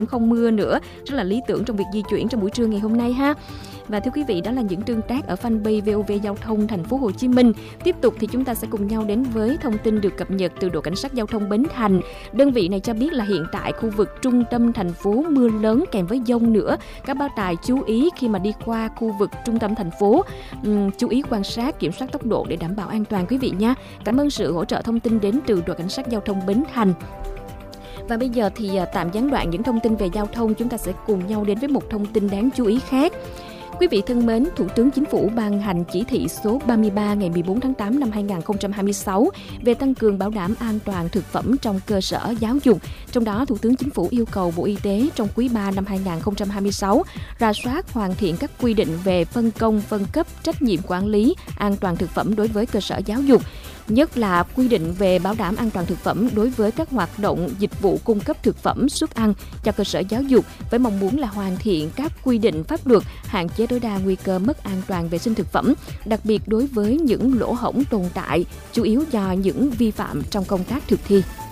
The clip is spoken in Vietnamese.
không mưa nữa, rất là lý tưởng trong việc di chuyển trong buổi trưa ngày hôm nay ha. Và thưa quý vị, đó là những tương tác ở fanpage VOV Giao thông Thành phố Hồ Chí Minh. Tiếp tục thì chúng ta sẽ cùng nhau đến với thông tin được cập nhật từ đội cảnh sát giao thông Bến Thành. Đơn vị này cho biết là hiện tại khu vực trung tâm thành phố mưa lớn kèm với dông nữa. Các bác tài chú ý khi mà đi qua khu vực trung tâm thành phố, chú ý quan sát, kiểm soát tốc độ để đảm bảo an toàn quý vị nha. Cảm ơn sự hỗ trợ thông tin đến từ đội cảnh sát giao thông Bến Thành. Và bây giờ thì tạm gián đoạn những thông tin về giao thông, chúng ta sẽ cùng nhau đến với một thông tin đáng chú ý khác. Quý vị thân mến, Thủ tướng Chính phủ ban hành chỉ thị số 33 ngày 14 tháng 8 năm 2026 về tăng cường bảo đảm an toàn thực phẩm trong cơ sở giáo dục. Trong đó, Thủ tướng Chính phủ yêu cầu Bộ Y tế trong quý 3 năm 2026 rà soát hoàn thiện các quy định về phân công, phân cấp, trách nhiệm quản lý an toàn thực phẩm đối với cơ sở giáo dục. Nhất là quy định về bảo đảm an toàn thực phẩm đối với các hoạt động dịch vụ cung cấp thực phẩm, suất ăn cho cơ sở giáo dục, với mong muốn là hoàn thiện các quy định pháp luật, hạn chế tối đa nguy cơ mất an toàn vệ sinh thực phẩm, đặc biệt đối với những lỗ hổng tồn tại, chủ yếu do những vi phạm trong công tác thực thi.